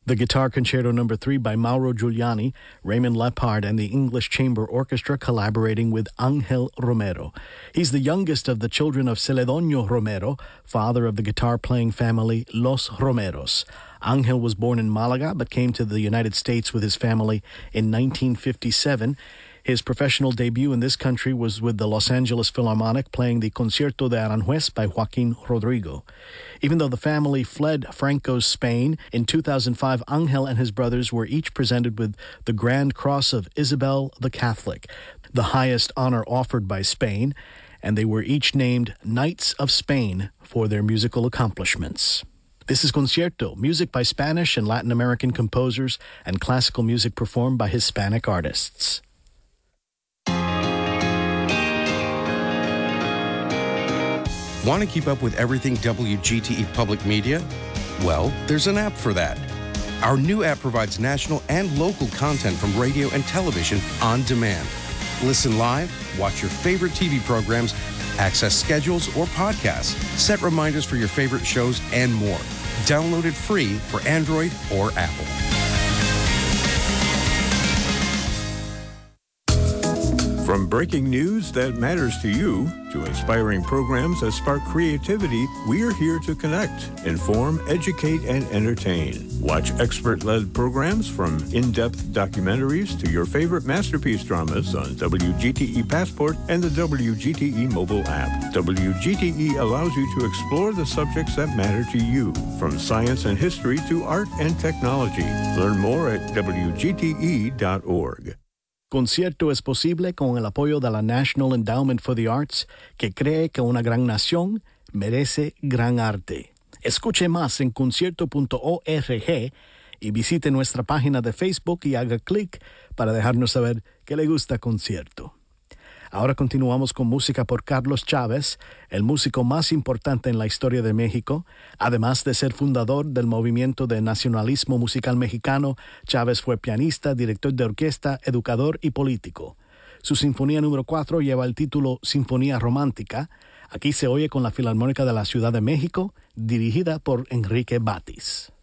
The Guitar Concerto No. 3 by Mauro Giuliani, Raymond Lepard, and the English Chamber Orchestra collaborating with Ángel Romero. He's the youngest of the children of Celedonio Romero, father of the guitar-playing family Los Romeros. Ángel was born in Malaga but came to the United States with his family in 1957. His professional debut in this country was with the Los Angeles Philharmonic playing the Concierto de Aranjuez by Joaquín Rodrigo. Even though the family fled Franco's Spain, in 2005 Ángel and his brothers were each presented with the Grand Cross of Isabel the Catholic, the highest honor offered by Spain, and they were each named Knights of Spain for their musical accomplishments. This is Concierto, music by Spanish and Latin American composers and classical music performed by Hispanic artists. Want to keep up with everything WGTE Public Media? Well, there's an app for that. Our new app provides national and local content from radio and television on demand. Listen live, watch your favorite TV programs, access schedules or podcasts, set reminders for your favorite shows, and more. Download it free for Android or Apple. From breaking news that matters to you to inspiring programs that spark creativity, we're here to connect, inform, educate, and entertain. Watch expert-led programs from in-depth documentaries to your favorite masterpiece dramas on WGTE Passport and the WGTE mobile app. WGTE allows you to explore the subjects that matter to you, from science and history to art and technology. Learn more at WGTE.org. Concierto es posible con el apoyo de la National Endowment for the Arts, que cree que una gran nación merece gran arte. Escuche más en concierto.org y visite nuestra página de Facebook y haga clic para dejarnos saber que le gusta Concierto. Ahora continuamos con música por Carlos Chávez, el músico más importante en la historia de México. Además de ser fundador del movimiento de nacionalismo musical mexicano, Chávez fue pianista, director de orquesta, educador y político. Su Sinfonía número 4 lleva el título Sinfonía Romántica. Aquí se oye con la Filarmónica de la Ciudad de México, dirigida por Enrique Batis.